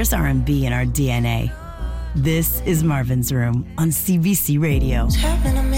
There's R&B in our DNA. This is Marvin's Room on CBC Radio. What's happening to me?